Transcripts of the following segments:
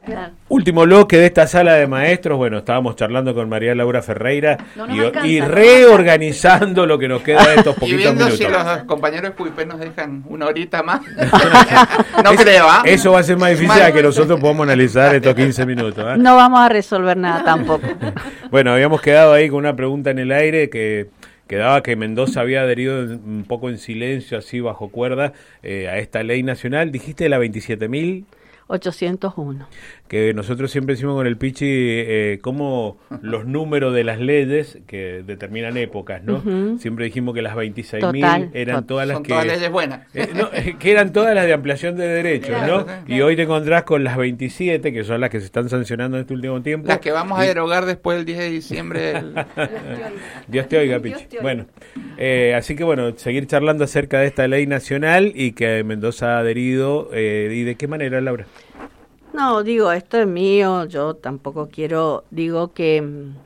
Claro. Último bloque de esta sala de maestros. Bueno, estábamos charlando con María Laura Ferreira y alcanza, reorganizando lo que nos queda de estos Y poquitos viendo minutos. si los compañeros de QIP nos dejan una horita más. No creo, ¿ah? Eso va a ser más difícil a que nosotros podamos analizar estos 15 minutos. ¿Eh? No vamos a resolver nada tampoco. Bueno, habíamos quedado ahí con una pregunta en el aire que quedaba que Mendoza había adherido un poco en silencio, así bajo cuerda, a esta ley nacional. Dijiste la 27.000. 801. Que nosotros siempre decimos con el Pichi cómo los números de las leyes que determinan épocas, ¿no? Uh-huh. Siempre dijimos que las 26.000 eran todas las Son que... todas leyes buenas. Que eran todas las de ampliación de derechos, Claro, ¿no? claro. Y hoy te encontrás con las 27, que son las que se están sancionando en este último tiempo. Las que vamos a derogar después del 10 de diciembre. Dios te oiga, Pichi. Bueno, así que bueno, seguir charlando acerca de esta ley nacional y que Mendoza ha adherido. ¿Y de qué manera, Laura? No, digo, esto es mío, yo tampoco quiero, digo que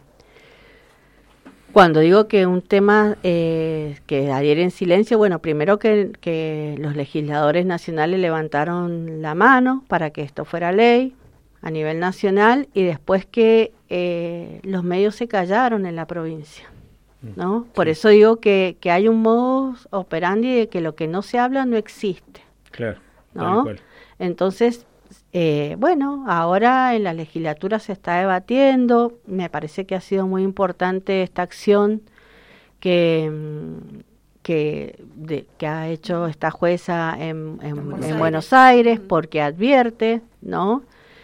cuando digo que un tema que adhiere en silencio, bueno, primero que los legisladores nacionales levantaron la mano para que esto fuera ley a nivel nacional y después que los medios se callaron en la provincia, ¿no? Por eso digo que hay un modus operandi de que lo que no se habla no existe, Claro, ¿no? tal cual. Entonces, bueno, ahora en la legislatura se está debatiendo, me parece que ha sido muy importante esta acción que ha hecho esta jueza en Buenos Aires, porque advierte, ¿no?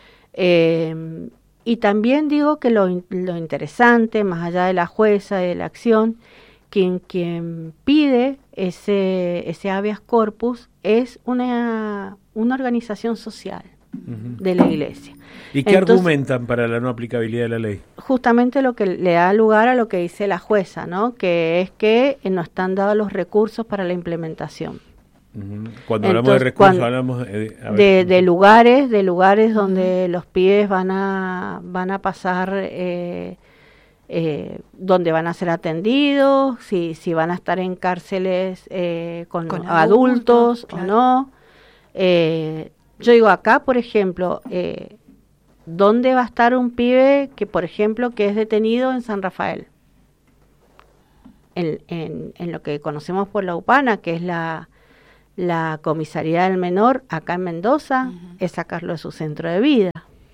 Y también digo que lo interesante, más allá de la jueza y de la acción, quien pide ese habeas corpus es una organización social de la Iglesia. ¿Y qué Entonces, argumentan para la no aplicabilidad de la ley? justamente lo que le da lugar a lo que dice la jueza, ¿no? Que es que no están dados los recursos para la implementación. Cuando hablamos de recursos, hablamos de lugares donde los pibes van a pasar, donde van a ser atendidos, si van a estar en cárceles con adultos claro. o no. Yo digo acá, por ejemplo, ¿dónde va a estar un pibe que, por ejemplo, que es detenido en San Rafael? En lo que conocemos por la UPANA, que es la comisaría del menor acá en Mendoza, Uh-huh. es sacarlo de su centro de vida,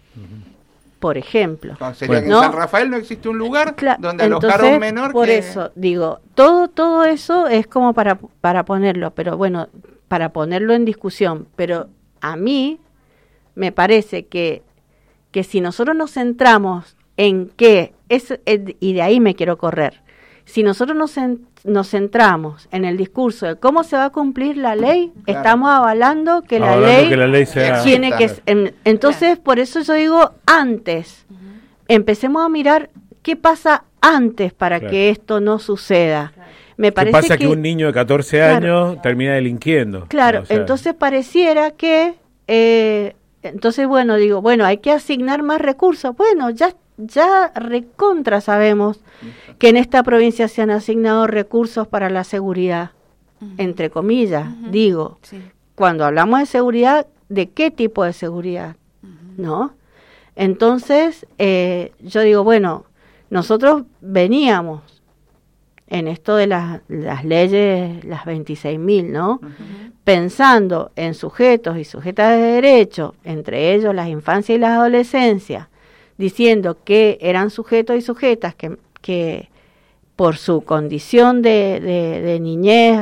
por ejemplo. Sería que en ¿no? San Rafael no existe un lugar donde Entonces, alojar a un menor. por eso digo, todo eso es como para ponerlo, pero bueno, para ponerlo en discusión, pero a mí me parece que si nosotros nos centramos en qué es, y de ahí me quiero correr, si nosotros nos centramos en el discurso de cómo se va a cumplir la ley, Claro. estamos avalando que la ley sea... tiene que... Entonces, por eso yo digo antes, empecemos a mirar qué pasa antes para Claro. que esto no suceda. Me ¿Qué parece pasa que un niño de 14 años termina delinquiendo? Claro, O sea, entonces pareciera que... entonces, bueno, digo, bueno, hay que asignar más recursos. Bueno, ya recontra sabemos que en esta provincia se han asignado recursos para la seguridad, entre comillas, digo. Sí. Cuando hablamos de seguridad, ¿de qué tipo de seguridad? ¿No? Entonces, yo digo, bueno, nosotros veníamos en esto de las leyes, las 26.000, ¿no? Pensando en sujetos y sujetas de derecho, entre ellos las infancias y las adolescencias, diciendo que eran sujetos y sujetas que por su condición de niñez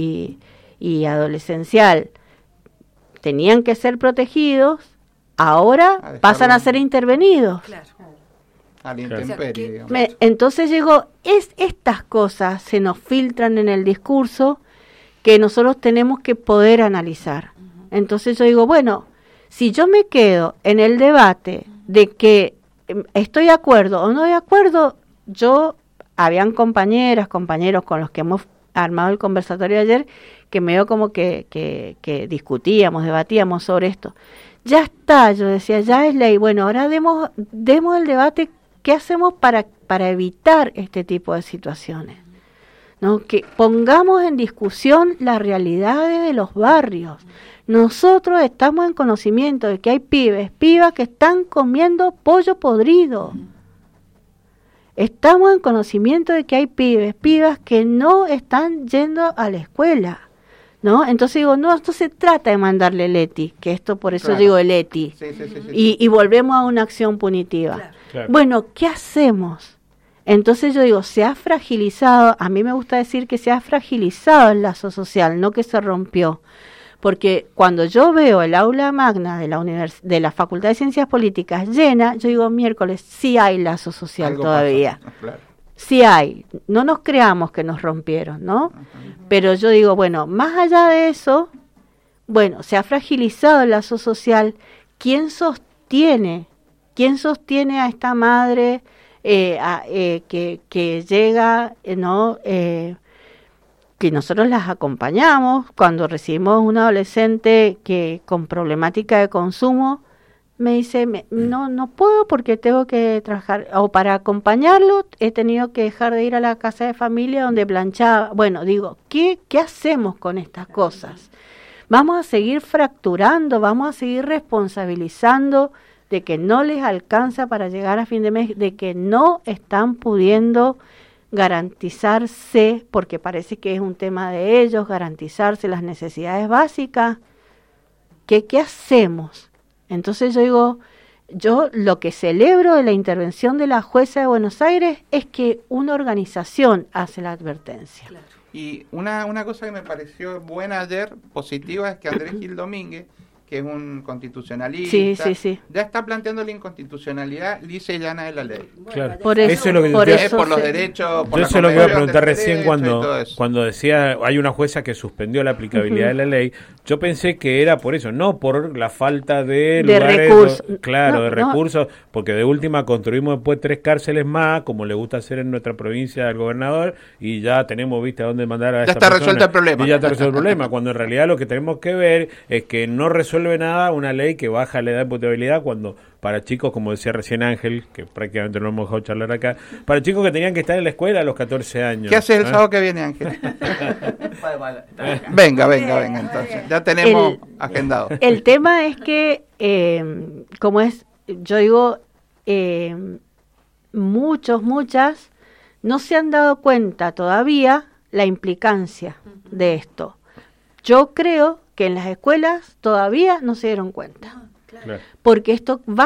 y adolescencial tenían que ser protegidos, ahora pasan a ser intervenidos. Claro. A la Claro. intemperie, digamos. Entonces llegó, estas cosas se nos filtran en el discurso que nosotros tenemos que poder analizar. Entonces yo digo, bueno, si yo me quedo en el debate de que estoy de acuerdo o no de acuerdo, habían compañeros con los que hemos armado el conversatorio de ayer, que me dio como que discutíamos, debatíamos sobre esto. Ya está, yo decía, ya es ley. Bueno, ahora demos el debate, ¿qué hacemos para evitar este tipo de situaciones? ¿no? Que pongamos en discusión las realidades de los barrios. Nosotros estamos en conocimiento de que hay pibas que están comiendo pollo podrido. Estamos en conocimiento de que hay pibas que no están yendo a la escuela, ¿no? Entonces digo, no, esto se trata de mandarle el ETI, que esto por eso digo el ETI, y volvemos a una acción punitiva. Claro. Bueno, ¿qué hacemos? Entonces yo digo, se ha fragilizado, a mí me gusta decir que se ha fragilizado el lazo social, no que se rompió. Porque cuando yo veo el aula magna de la Facultad de Ciencias Políticas llena, yo digo, miércoles, sí hay lazo social algo todavía. Pasa, claro. Sí hay. No nos creamos que nos rompieron, ¿no? Pero yo digo, bueno, más allá de eso, bueno, se ha fragilizado el lazo social. ¿Quién sostiene a esta madre que llega, ¿no? Que nosotros las acompañamos cuando recibimos un adolescente que con problemática de consumo, me dice, no puedo porque tengo que trabajar, o para acompañarlo he tenido que dejar de ir a la casa de familia donde planchaba. Bueno, digo, ¿qué hacemos con estas cosas? Vamos a seguir fracturando, vamos a seguir responsabilizando de que no les alcanza para llegar a fin de mes, de que no están pudiendo garantizarse, porque parece que es un tema de ellos, garantizarse las necesidades básicas. ¿Qué hacemos? Entonces yo digo, yo lo que celebro de la intervención de la jueza de Buenos Aires es que una organización hace la advertencia. Claro. Y una cosa que me pareció buena ayer, positiva, es que Andrés Gil Domínguez, que es un constitucionalista, ya está planteando la inconstitucionalidad lisa y llana de la ley. Claro. Por eso es lo que por los derechos, por yo eso es lo que iba a preguntar recién cuando decía hay una jueza que suspendió la aplicabilidad de la ley. Yo pensé que era por eso, no por la falta de lugares, recursos. Recursos, porque de última construimos después 3 cárceles más, como le gusta hacer en nuestra provincia al gobernador, y ya tenemos, viste, a dónde mandar a esta persona. Ya está resuelto el problema. Y ya está resuelto el problema, cuando en realidad lo que tenemos que ver es que no resuelve nada una ley que baja la edad de imputabilidad cuando para chicos, como decía recién Ángel, que prácticamente no hemos dejado charlar acá, para chicos que tenían que estar en la escuela a los 14 años. ¿Qué haces el sábado que viene, Ángel? Venga, entonces. Ya tenemos agendado. El tema es que, yo digo, muchas no se han dado cuenta todavía la implicancia de esto. Yo creo que en las escuelas todavía no se dieron cuenta. Claro. Porque esto va